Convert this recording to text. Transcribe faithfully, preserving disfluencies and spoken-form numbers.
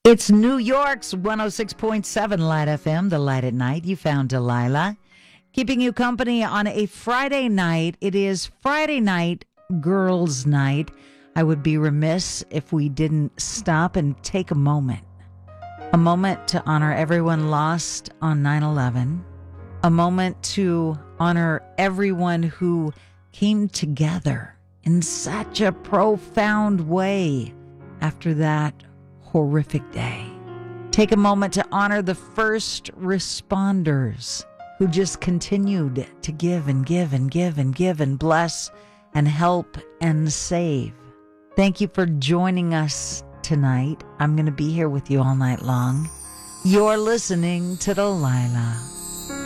It's New York's one oh six point seven Light F M, The Light at Night. You found Delilah. Keeping you company on a Friday night. It is Friday night, girls' night. I would be remiss if we didn't stop and take a moment. A moment to honor everyone lost on nine eleven. A moment to honor everyone who came together in such a profound way after that horrific day. Take a moment to honor the first responders who just continued to give and give and give and give and bless and help and save. Thank you for joining us tonight. I'm going to be here with you all night long. You're listening to Delilah.